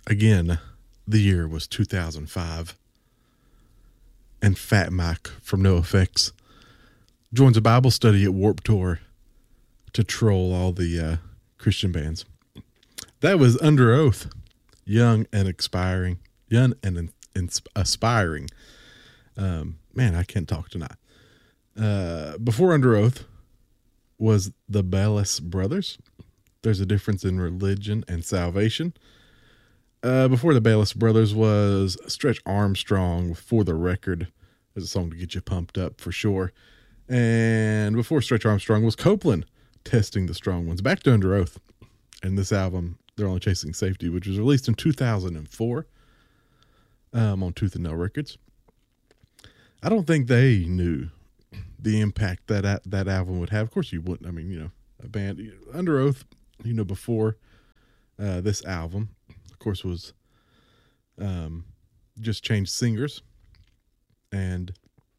Again, the year was 2005, and Fat Mike from NoFX joins a Bible study at Warped Tour to troll all the Christian bands. That was Under Oath, young and aspiring. Man, I can't talk tonight. Before Under Oath was the Bellis Brothers. There's a difference in religion and salvation. Before the Bellis Brothers was Stretch Armstrong, For the Record. There's a song to get you pumped up for sure. And before Stretch Armstrong was Copeland, Testing the Strong Ones. Back to Under Oath. And this album, They're Only Chasing Safety, which was released in 2004 on Tooth and Nail Records. I don't think they knew the impact that album would have. Of course you wouldn't. I mean, a band, Under Oath, before this album, of course, was just changed singers and,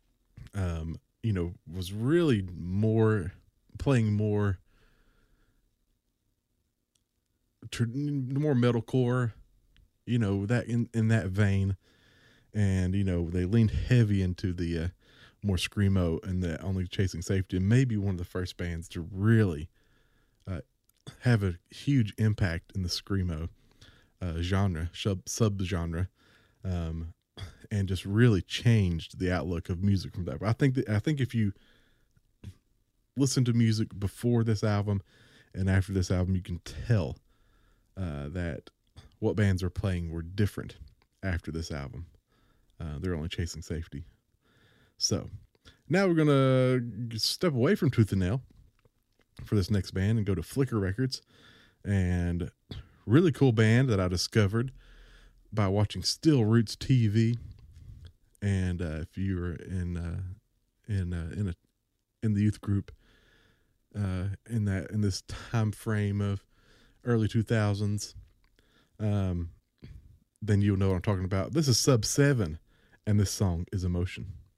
was really playing more metalcore, that in that vein. And, they leaned heavy into the more screamo and the Only Chasing Safety, and maybe one of the first bands to really have a huge impact in the screamo genre, subgenre, and just really changed the outlook of music from that. I think if you listen to music before this album and after this album, you can tell that what bands are playing were different after this album. They're Only Chasing Safety. So now we're going to step away from Tooth and Nail for this next band and go to Flicker Records, and really cool band that I discovered by watching Still Roots TV. And if you were in the youth group in this time frame of early 2000s, then you'll know what I'm talking about. This is Sub 7, and this song is Emotion.